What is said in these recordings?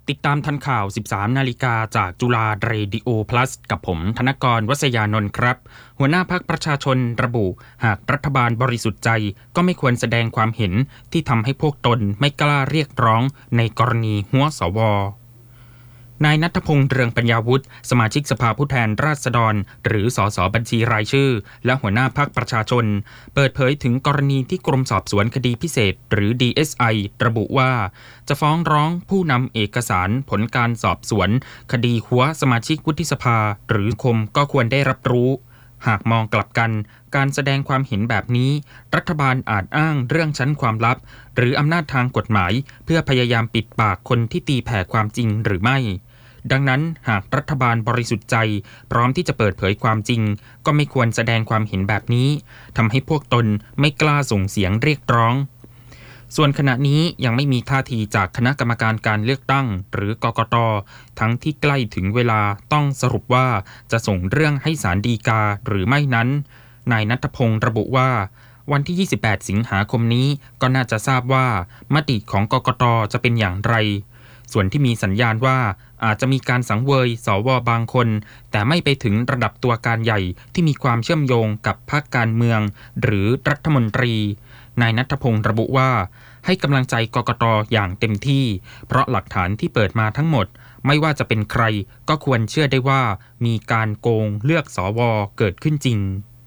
ติดตามทันข่าว 13 นาฬิกาจากจุฬาเรดิโอ plus กับผมธนกร วษยานนท์ครับหัวหน้าพรรคประชาชนระบุหากรัฐบาลบริสุทธิ์ใจก็ไม่ควรแสดงความเห็นที่ทำให้พวกตนไม่กล้าเรียกร้องในกรณีหัวสวนายณัฐพงษ์ เรืองปัญญาวุฒิสมาชิกสภาผู้แทนราษฎรหรือสสบัญชีรายชื่อและหัวหน้าพรรคประชาชนเปิดเผยถึงกรณีที่กรมสอบสวนคดีพิเศษหรือ DSI ระบุว่าจะฟ้องร้องผู้นำเอกสารผลการสอบสวนคดีหัวสมาชิกวุฒิสภาหรือคมก็ควรได้รับรู้หากมองกลับกันการแสดงความเห็นแบบนี้รัฐบาลอาจอ้างเรื่องชั้นความลับหรืออำนาจทางกฎหมายเพื่อพยายามปิดปากคนที่ตีแผ่ความจริงหรือไม่ดังนั้นหากรัฐบาลบริสุทธิ์ใจพร้อมที่จะเปิดเผยความจริงก็ไม่ควรแสดงความเห็นแบบนี้ทำให้พวกตนไม่กล้าส่งเสียงเรียกร้องส่วนขณะนี้ยังไม่มีท่าทีจากคณะกรรมการการเลือกตั้งหรือกกต.ทั้งที่ใกล้ถึงเวลาต้องสรุปว่าจะส่งเรื่องให้ศาลฎีกาหรือไม่นั้นนายณัฐพงษ์ระบุว่าวันที่ 28 สิงหาคมนี้ก็น่าจะทราบว่ามติของกกต.จะเป็นอย่างไรส่วนที่มีสัญญาณว่าอาจจะมีการสังเวยสว.บางคนแต่ไม่ไปถึงระดับตัวการใหญ่ที่มีความเชื่อมโยงกับพรรคการเมืองหรือรัฐมนตรีนายณัฐพงษ์ระบุว่าให้กำลังใจกกต.อย่างเต็มที่เพราะหลักฐานที่เปิดมาทั้งหมดไม่ว่าจะเป็นใครก็ควรเชื่อได้ว่ามีการโกงเลือกสว.เกิดขึ้นจริง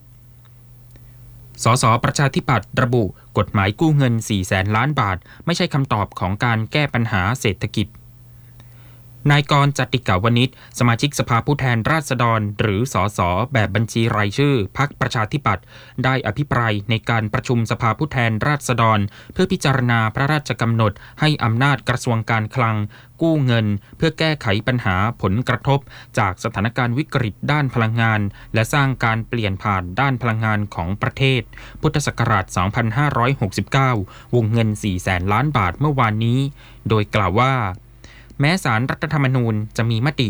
สสประชาธิปัตย์ระบุกฎหมายกู้เงิน 400,000 ล้านบาทไม่ใช่คำตอบของการแก้ปัญหาเศรษฐกิจนายกรณ์ จติกาวนิชสมาชิกสภาผู้แทนราษฎรหรือสสแบบบัญชีรายชื่อพรรคประชาธิปัตย์ได้อภิปรายในการประชุมสภาผู้แทนราษฎรเพื่อพิจารณาพระราชกำหนดให้อำนาจกระทรวงการคลังกู้เงินเพื่อแก้ไขปัญหาผลกระทบจากสถานการณ์วิกฤตด้านพลังงานและสร้างการเปลี่ยนผ่านด้านพลังงานของประเทศพุทธศักราช 2569 วงเงิน 400,000 ล้านบาทเมื่อวานนี้โดยกล่าวว่าแม้ศาลรัฐธรรมนูญจะมีมติ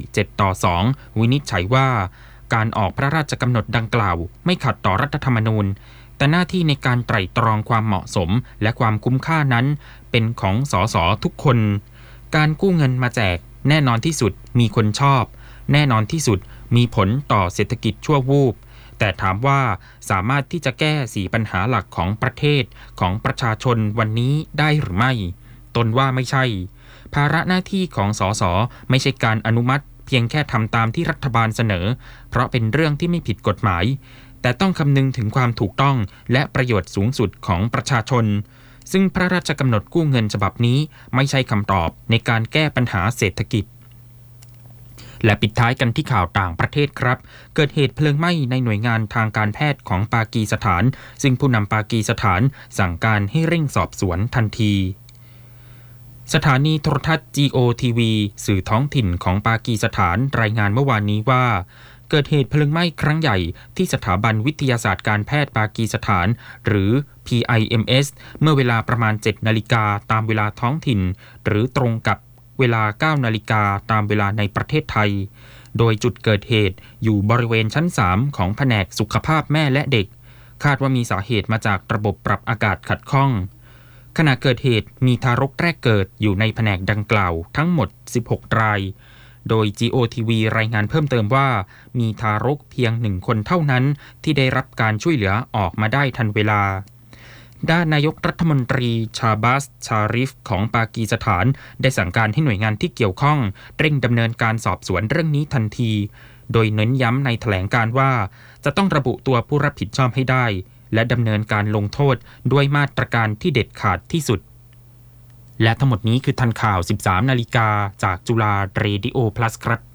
7-2 วินิจฉัยว่าการออกพระราชกำหนดดังกล่าวไม่ขัดต่อรัฐธรรมนูญแต่หน้าที่ในการไตร่ตรองความเหมาะสมและความคุ้มค่านั้นเป็นของสสทุกคนการกู้เงินมาแจกแน่นอนที่สุดมีคนชอบแน่นอนที่สุดมีผลต่อเศรษฐกิจชั่ววูบแต่ถามว่าสามารถที่จะแก้4ปัญหาหลักของประเทศของประชาชนวันนี้ได้หรือไม่ตนว่าไม่ใช่ภาระหน้าที่ของสสไม่ใช่การอนุมัติเพียงแค่ทำตามที่รัฐบาลเสนอเพราะเป็นเรื่องที่ไม่ผิดกฎหมายแต่ต้องคำนึงถึงความถูกต้องและประโยชน์สูงสุดของประชาชนซึ่งพระราชกำหนดกู้เงินฉบับนี้ไม่ใช่คำตอบในการแก้ปัญหาเศรษฐกิจและปิดท้ายกันที่ข่าวต่างประเทศครับเกิดเหตุเพลิงไหม้ในหน่วยงานทางการแพทย์ของปากีสถานซึ่งผู้นำปากีสถานสั่งการให้เร่งสอบสวนทันทีสถานีโทรทัศน์ GOTV สื่อท้องถิ่นของปากีสถานรายงานเมื่อวานนี้ว่าเกิดเหตุเพลิงไหม้ครั้งใหญ่ที่สถาบันวิทยาศาสตร์การแพทย์ปากีสถานหรือ PIMS เมื่อเวลาประมาณ 7 นาฬิกาตามเวลาท้องถิ่นหรือตรงกับเวลา 9 นาฬิกาตามเวลาในประเทศไทยโดยจุดเกิดเหตุอยู่บริเวณชั้น 3 ของแผนกสุขภาพแม่และเด็กคาดว่ามีสาเหตุมาจากระบบปรับอากาศขัดข้องขณะเกิดเหตุมีทารกแรกเกิดอยู่ในแผนกดังกล่าวทั้งหมด 16 รายโดย GOTV รายงานเพิ่มเติมว่ามีทารกเพียง1คนเท่านั้นที่ได้รับการช่วยเหลือออกมาได้ทันเวลาด้านนายกรัฐมนตรีชาบาสชาริฟของปากีสถานได้สั่งการให้หน่วยงานที่เกี่ยวข้องเร่งดำเนินการสอบสวนเรื่องนี้ทันทีโดยเน้นย้ำในแถลงการว่าจะต้องระบุตัวผู้รับผิดชอบให้ได้และดำเนินการลงโทษด้วยมาตรการที่เด็ดขาดที่สุดและทั้งหมดนี้คือทันข่าว 13 นาฬิกาจากจุฬาเรดิโอ plus ครับ